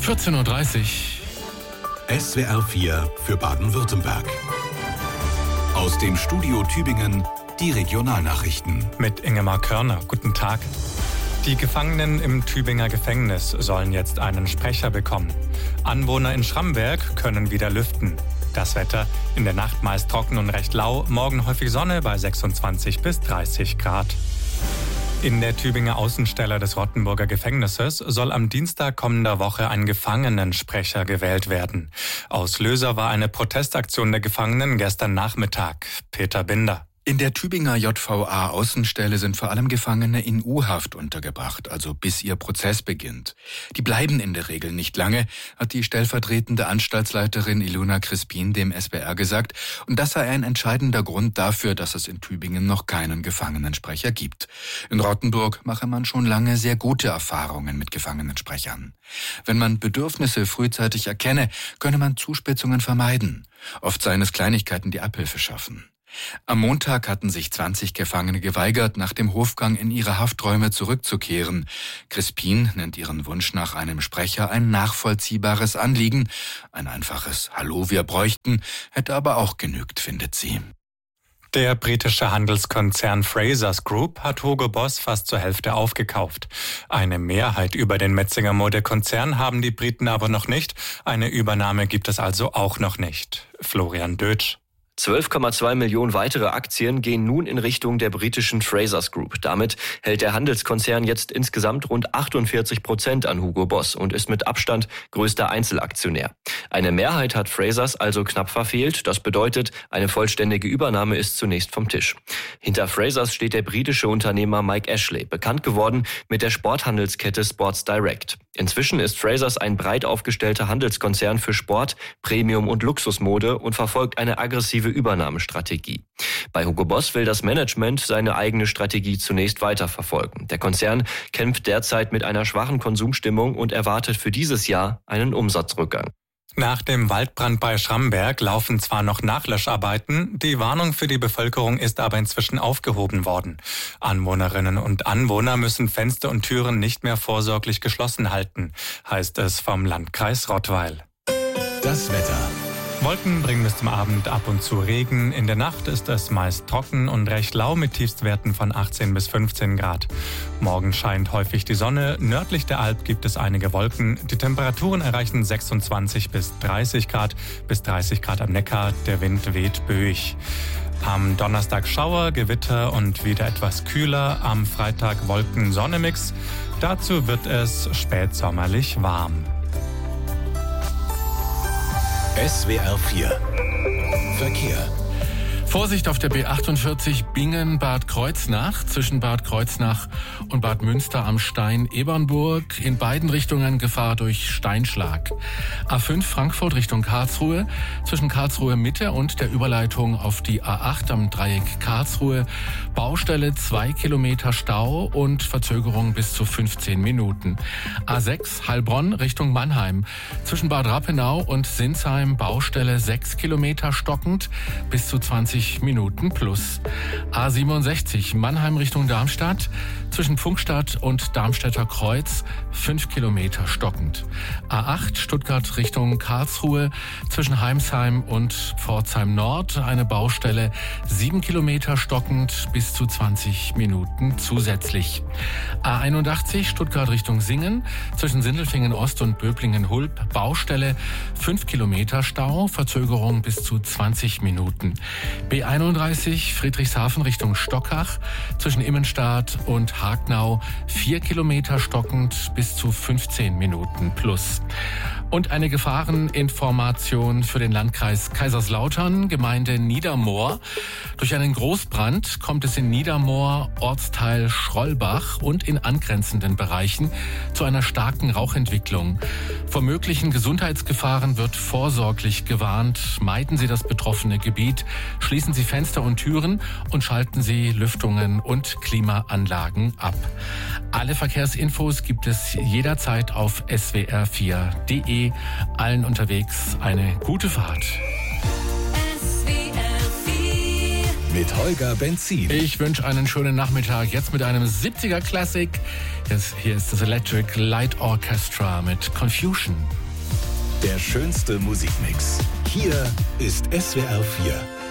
14.30 Uhr. SWR 4 für Baden-Württemberg. Aus dem Studio Tübingen die Regionalnachrichten. Mit Ingemar Körner. Guten Tag. Die Gefangenen im Tübinger Gefängnis sollen jetzt einen Sprecher bekommen. Anwohner in Schramberg können wieder lüften. Das Wetter: in der Nacht meist trocken und recht lau, morgen häufig Sonne bei 26 bis 30 Grad. In der Tübinger Außenstelle des Rottenburger Gefängnisses soll am Dienstag kommender Woche ein Gefangenensprecher gewählt werden. Auslöser war eine Protestaktion der Gefangenen gestern Nachmittag. Peter Binder. In der Tübinger JVA-Außenstelle sind vor allem Gefangene in U-Haft untergebracht, also bis ihr Prozess beginnt. Die bleiben in der Regel nicht lange, hat die stellvertretende Anstaltsleiterin Ilona Crispin dem SWR gesagt. Und das sei ein entscheidender Grund dafür, dass es in Tübingen noch keinen Gefangenensprecher gibt. In Rottenburg mache man schon lange sehr gute Erfahrungen mit Gefangenensprechern. Wenn man Bedürfnisse frühzeitig erkenne, könne man Zuspitzungen vermeiden. Oft seien es Kleinigkeiten, die Abhilfe schaffen. Am Montag hatten sich 20 Gefangene geweigert, nach dem Hofgang in ihre Hafträume zurückzukehren. Crispin nennt ihren Wunsch nach einem Sprecher ein nachvollziehbares Anliegen. Ein einfaches Hallo, wir bräuchten hätte aber auch genügt, findet sie. Der britische Handelskonzern Frasers Group hat Hugo Boss fast zur Hälfte aufgekauft. Eine Mehrheit über den Metzinger Modekonzern haben die Briten aber noch nicht. Eine Übernahme gibt es also auch noch nicht. Florian Dötsch. 12,2 Millionen weitere Aktien gehen nun in Richtung der britischen Frasers Group. Damit hält der Handelskonzern jetzt insgesamt rund 48% an Hugo Boss und ist mit Abstand größter Einzelaktionär. Eine Mehrheit hat Frasers also knapp verfehlt. Das bedeutet, eine vollständige Übernahme ist zunächst vom Tisch. Hinter Frasers steht der britische Unternehmer Mike Ashley, bekannt geworden mit der Sporthandelskette Sports Direct. Inzwischen ist Frasers ein breit aufgestellter Handelskonzern für Sport, Premium- und Luxusmode und verfolgt eine aggressive Übernahmestrategie. Bei Hugo Boss will das Management seine eigene Strategie zunächst weiterverfolgen. Der Konzern kämpft derzeit mit einer schwachen Konsumstimmung und erwartet für dieses Jahr einen Umsatzrückgang. Nach dem Waldbrand bei Schramberg laufen zwar noch Nachlöscharbeiten, die Warnung für die Bevölkerung ist aber inzwischen aufgehoben worden. Anwohnerinnen und Anwohner müssen Fenster und Türen nicht mehr vorsorglich geschlossen halten, heißt es vom Landkreis Rottweil. Das Wetter. Wolken bringen bis zum Abend ab und zu Regen. In der Nacht ist es meist trocken und recht lau mit Tiefstwerten von 18 bis 15 Grad. Morgen scheint häufig die Sonne. Nördlich der Alp gibt es einige Wolken. Die Temperaturen erreichen 26 bis 30 Grad. Bis 30 Grad am Neckar. Der Wind weht böig. Am Donnerstag Schauer, Gewitter und wieder etwas kühler. Am Freitag Wolken-Sonne-Mix. Dazu wird es spätsommerlich warm. SWR 4 Verkehr. Vorsicht auf der B48 Bingen-Bad Kreuznach, zwischen Bad Kreuznach und Bad Münster am Stein-Ebernburg. In beiden Richtungen Gefahr durch Steinschlag. A5 Frankfurt Richtung Karlsruhe, zwischen Karlsruhe Mitte und der Überleitung auf die A8 am Dreieck Karlsruhe. Baustelle 2 Kilometer Stau und Verzögerung bis zu 15 Minuten. A6 Heilbronn Richtung Mannheim, zwischen Bad Rappenau und Sinsheim Baustelle 6 Kilometer stockend bis zu 20 Minuten plus. A67 Mannheim Richtung Darmstadt, zwischen Pfunkstadt und Darmstädter Kreuz 5 Kilometer stockend. A8 Stuttgart Richtung Karlsruhe, zwischen Heimsheim und Pforzheim Nord eine Baustelle 7 Kilometer stockend bis zu 20 Minuten zusätzlich. A81 Stuttgart Richtung Singen, zwischen Sindelfingen Ost und Böblingen-Hulb Baustelle 5 Kilometer Stau, Verzögerung bis zu 20 Minuten. B31 Friedrichshafen Richtung Stockach, zwischen Immenstadt und Hagnau 4 Kilometer stockend bis zu 15 Minuten plus. Und eine Gefahreninformation für den Landkreis Kaiserslautern, Gemeinde Niedermoor. Durch einen Großbrand kommt es in Niedermoor, Ortsteil Schrollbach und in angrenzenden Bereichen zu einer starken Rauchentwicklung. Vor möglichen Gesundheitsgefahren wird vorsorglich gewarnt. Meiden Sie das betroffene Gebiet, schließen Sie Fenster und Türen und schalten Sie Lüftungen und Klimaanlagen ab. Alle Verkehrsinfos gibt es jederzeit auf swr4.de. Allen unterwegs eine gute Fahrt. mit Holger Benzin. Ich wünsche einen schönen Nachmittag. Jetzt mit einem 70er Classic. Hier ist das Electric Light Orchestra mit Confusion. Der schönste Musikmix. Hier ist SWR 4.